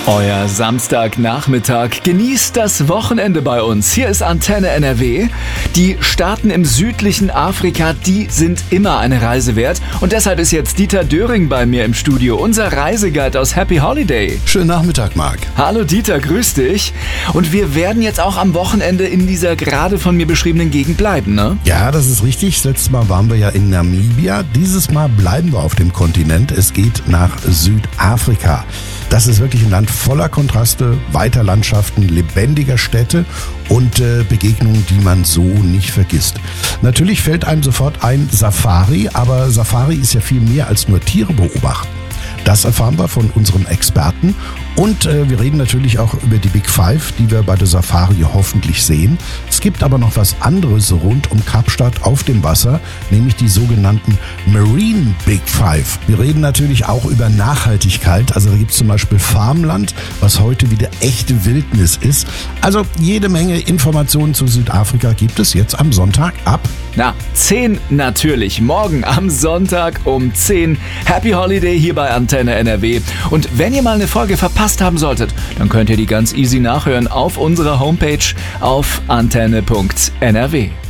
Euer Samstagnachmittag. Genießt das Wochenende bei uns. Hier ist Antenne NRW. Die Staaten im südlichen Afrika, die sind immer eine Reise wert. Und deshalb ist jetzt Dieter Döring bei mir im Studio, unser Reiseguide aus Happy Holiday. Schönen Nachmittag, Marc. Hallo Dieter, grüß dich. Und wir werden jetzt auch am Wochenende in dieser gerade von mir beschriebenen Gegend bleiben, ne? Ja, das ist richtig. Letztes Mal waren wir ja in Namibia. Dieses Mal bleiben wir auf dem Kontinent. Es geht nach Südafrika. Das ist wirklich ein Land voller Kontraste, weiter Landschaften, lebendiger Städte und Begegnungen, die man so nicht vergisst. Natürlich fällt einem sofort ein Safari, aber Safari ist ja viel mehr als nur Tiere beobachten. Das erfahren wir von unserem Experten und wir reden natürlich auch über die Big Five, die wir bei der Safari hoffentlich sehen. Es gibt aber noch was anderes rund um Kapstadt auf dem Wasser, nämlich die sogenannten Marine Big Five. Wir reden natürlich auch über Nachhaltigkeit, also da gibt es zum Beispiel Farmland, was heute wieder echte Wildnis ist. Also jede Menge Informationen zu Südafrika gibt es jetzt am Sonntag ab 10 natürlich. Morgen am Sonntag um 10. Happy Holiday hier bei Antenne NRW. Und wenn ihr mal eine Folge verpasst haben solltet, dann könnt ihr die ganz easy nachhören auf unserer Homepage auf antenne.nrw.